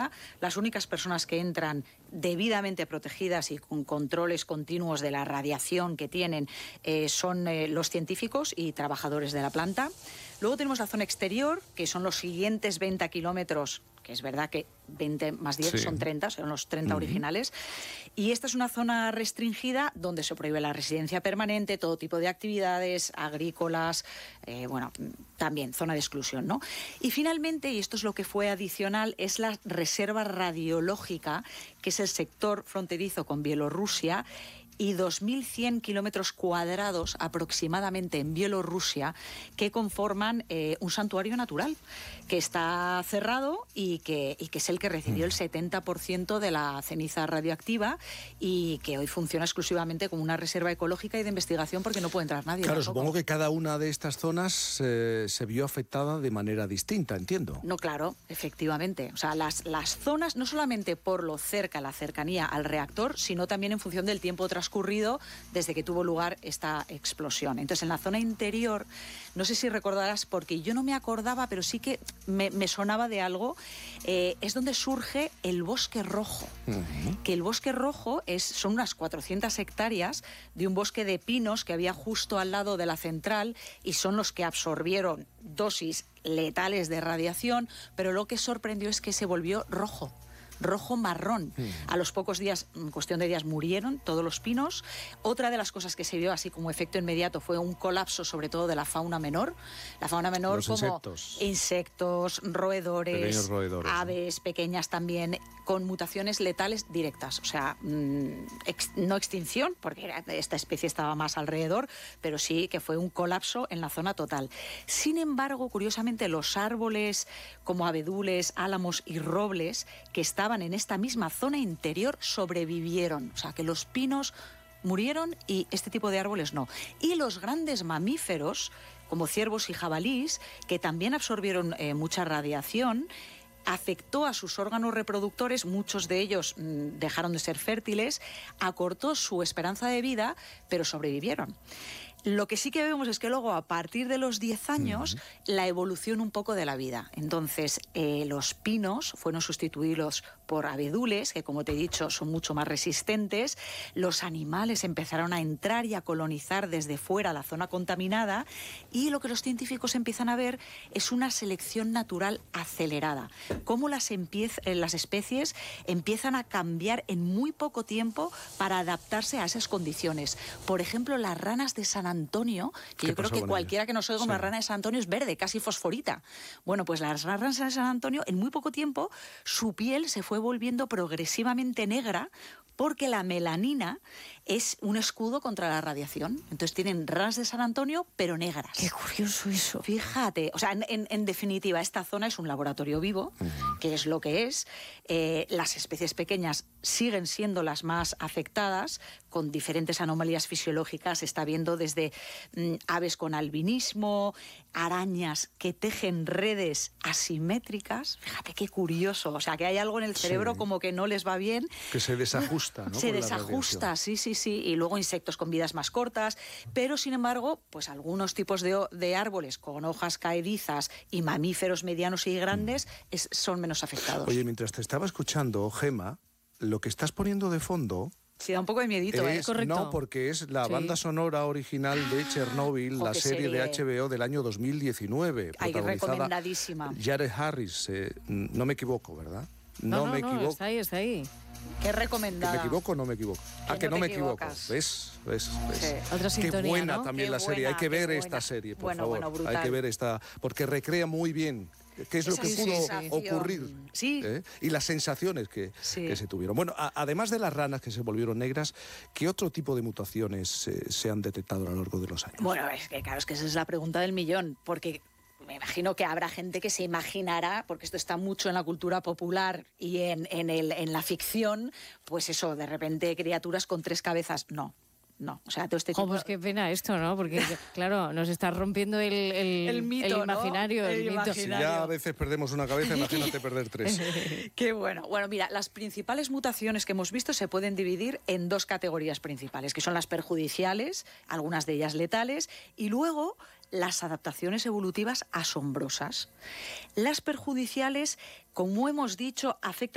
zona. Las únicas personas que entran debidamente protegidas y con controles continuos de la radiación que tienen son los científicos y trabajadores de la planta. Luego tenemos la zona exterior, que son los siguientes 20 kilómetros, que es verdad que 20 más 10 son 30, son los 30 originales. Y esta es una zona restringida donde se prohíbe la residencia permanente, todo tipo de actividades agrícolas, también zona de exclusión, ¿no? Y finalmente, y esto es lo que fue adicional, es la reserva radiológica, que es el sector fronterizo con Bielorrusia, y 2.100 kilómetros cuadrados aproximadamente en Bielorrusia que conforman un santuario natural que está cerrado y que es el que recibió el 70% de la ceniza radioactiva y que hoy funciona exclusivamente como una reserva ecológica y de investigación porque no puede entrar nadie. Claro, tampoco. Supongo que cada una de estas zonas se vio afectada de manera distinta, entiendo. No, claro, efectivamente. O sea, las zonas, no solamente por la cercanía al reactor, sino también en función del tiempo transcurrido desde que tuvo lugar esta explosión. Entonces, en la zona interior, no sé si recordarás, porque yo no me acordaba, pero sí que me sonaba de algo, es donde surge el Bosque Rojo. Que el Bosque Rojo son unas 400 hectáreas de un bosque de pinos que había justo al lado de la central y son los que absorbieron dosis letales de radiación, pero lo que sorprendió es que se volvió rojo-marrón. A los pocos días, en cuestión de días, murieron todos los pinos. Otra de las cosas que se vio así como efecto inmediato fue un colapso, sobre todo de la fauna menor. La fauna menor, los como insectos, roedores, aves pequeñas también, con mutaciones letales directas. O sea, no extinción, porque esta especie estaba más alrededor, pero sí que fue un colapso en la zona total. Sin embargo, curiosamente, los árboles como abedules, álamos y robles que estaban en esta misma zona interior sobrevivieron. O sea, que los pinos murieron y este tipo de árboles no. Y los grandes mamíferos, como ciervos y jabalíes, que también absorbieron mucha radiación, afectó a sus órganos reproductores, muchos de ellos dejaron de ser fértiles, acortó su esperanza de vida, pero sobrevivieron. Lo que sí que vemos es que luego, a partir de los 10 años, la evolución un poco de la vida. Entonces, los pinos fueron sustituidos por abedules, que como te he dicho, son mucho más resistentes. Los animales empezaron a entrar y a colonizar desde fuera la zona contaminada. Y lo que los científicos empiezan a ver es una selección natural acelerada. Cómo las especies empiezan a cambiar en muy poco tiempo para adaptarse a esas condiciones. Por ejemplo, las ranas de San Antonio, que yo creo que cualquiera que nos oiga una rana de San Antonio es verde, casi fosforita. Bueno, pues las ranas de San Antonio, en muy poco tiempo, su piel se fue volviendo progresivamente negra, porque la melanina es un escudo contra la radiación. Entonces tienen ranas de San Antonio, pero negras. Qué curioso eso. Fíjate, o sea, en definitiva, esta zona es un laboratorio vivo, que es lo que es. Las especies pequeñas siguen siendo las más afectadas, con diferentes anomalías fisiológicas. Se está viendo desde aves con albinismo, arañas que tejen redes asimétricas. Fíjate qué curioso. O sea, que hay algo en el cerebro como que no les va bien. Que se desajusta, ¿no? Se desajusta, sí. Y luego insectos con vidas más cortas. Pero, sin embargo, pues algunos tipos de árboles con hojas caedizas y mamíferos medianos y grandes son menos afectados. Oye, mientras te estaba escuchando, Gema, lo que estás poniendo de fondo... Sí, da un poco de miedito, correcto. No, porque es la banda sonora original de Chernobyl, la serie de HBO del año 2019. Ay, recomendadísima. Jared Harris, no me equivoco, ¿verdad? No, está ahí. Qué recomendada. ¿Me equivoco o no me equivoco? Que no me equivoco. ¿Ves? Sí. Otra sintonía, qué buena ¿no? también Qué la serie. buena, Hay que ver qué esta buena. serie, por Bueno, favor. brutal. Hay que ver esta, porque recrea muy bien qué es lo que pudo ocurrir. Sí. Y las sensaciones que se tuvieron. Bueno, además de las ranas que se volvieron negras, ¿qué otro tipo de mutaciones se han detectado a lo largo de los años? Bueno, claro, es que esa es la pregunta del millón, porque me imagino que habrá gente que se imaginará, porque esto está mucho en la cultura popular y en la ficción, pues eso, de repente criaturas con 3 cabezas. No, o sea, todo este tipo... Pues qué pena esto, ¿no? Porque, claro, nos está rompiendo el mito, el imaginario, ¿no? El mito. Si ya a veces perdemos una cabeza, imagínate perder 3. Qué bueno. Bueno, mira, las principales mutaciones que hemos visto se pueden dividir en 2 categorías principales, que son las perjudiciales, algunas de ellas letales, y luego las adaptaciones evolutivas asombrosas. Las perjudiciales, como hemos dicho, afectan